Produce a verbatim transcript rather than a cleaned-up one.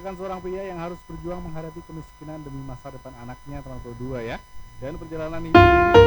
menceritakan seorang pria yang harus berjuang menghadapi kemiskinan demi masa depan anaknya, teman berdua ya. Dan perjalanan hidup ini